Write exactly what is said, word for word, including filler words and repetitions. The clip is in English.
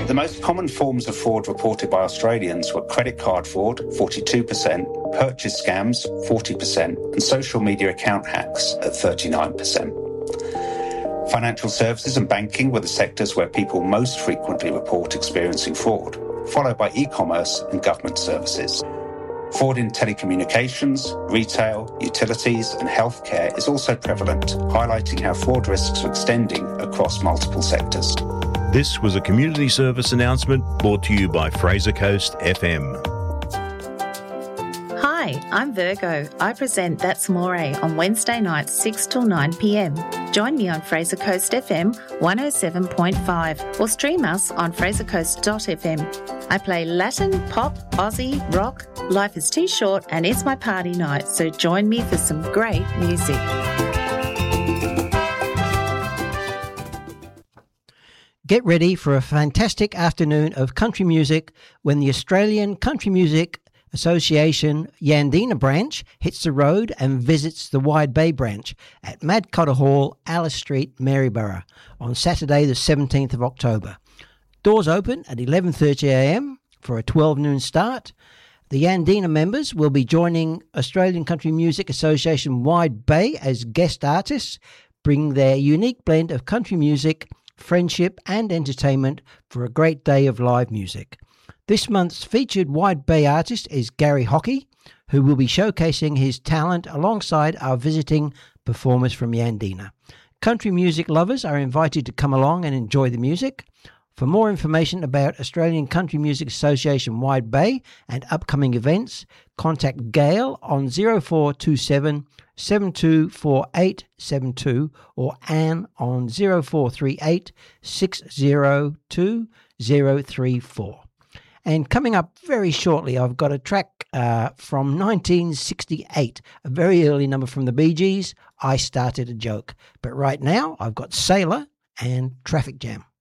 The most common forms of fraud reported by Australians were credit card fraud, forty-two percent, purchase scams, forty percent, and social media account hacks at thirty-nine percent. Financial services and banking were the sectors where people most frequently report experiencing fraud, followed by e-commerce and government services. Fraud in telecommunications, retail, utilities and healthcare is also prevalent, highlighting how fraud risks are extending across multiple sectors. This was a community service announcement brought to you by Fraser Coast F M. Hi, I'm Virgo. I present That's More on Wednesday nights six till nine p m. Join me on Fraser Coast F M one oh seven point five or stream us on fraser coast dot f m. I play Latin, pop, Aussie, rock. Life is too short and it's my party night, so join me for some great music. Get ready for a fantastic afternoon of country music when the Australian Country Music Association Yandina branch hits the road and visits the Wide Bay branch at Mad Cotter Hall, Alice Street, Maryborough on Saturday the seventeenth of October. Doors open at eleven thirty a m for a twelve noon start. The Yandina members will be joining Australian Country Music Association Wide Bay as guest artists, bringing their unique blend of country music, friendship and entertainment for a great day of live music. This month's featured Wide Bay artist is Gary Hockey, who will be showcasing his talent alongside our visiting performers from Yandina. Country music lovers are invited to come along and enjoy the music. For more information about Australian Country Music Association Wide Bay and upcoming events, contact Gail on zero four two seven, seven two four eight seven two or Anne on zero four three eight, six zero two zero three four. And coming up very shortly, I've got a track uh, from nineteen sixty-eight, a very early number from the Bee Gees, I Started a Joke. But right now, I've got Sailor and Traffic Jam.